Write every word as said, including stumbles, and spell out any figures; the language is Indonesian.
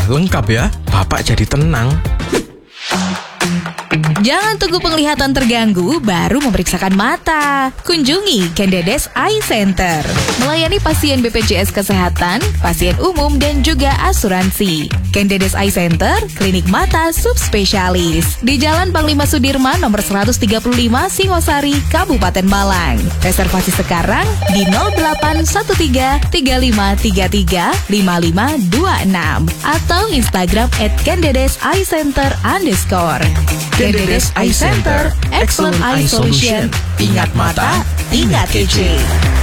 lengkap ya. Bapak jadi tenang. Jangan tunggu penglihatan terganggu baru memeriksakan mata. Kunjungi Kendedes Eye Center. Melayani pasien B P J S Kesehatan, pasien umum, dan juga asuransi. Kendedes Eye Center, klinik mata subspesialis. Di Jalan Panglima Sudirman nomor seratus tiga puluh lima Singosari, Kabupaten Malang. Reservasi sekarang di nol delapan satu tiga tiga lima tiga tiga lima lima dua enam atau Instagram at kendedes eye center underscore. Kendedes Eye Center, excellent eye solution. Ingat mata, ingat kece.